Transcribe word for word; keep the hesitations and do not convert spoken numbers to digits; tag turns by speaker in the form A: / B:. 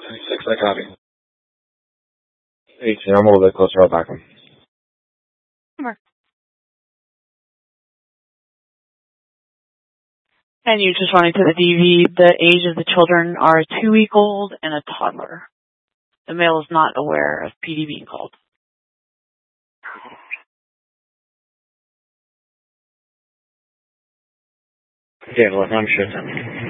A: Six, I copy. eighteen, I'm a little bit closer. I'll back him.
B: And you just running to the D V. The age of the children are a two-week-old and a toddler. The male is not aware of P D being called.
A: Yeah, well, I'm sure.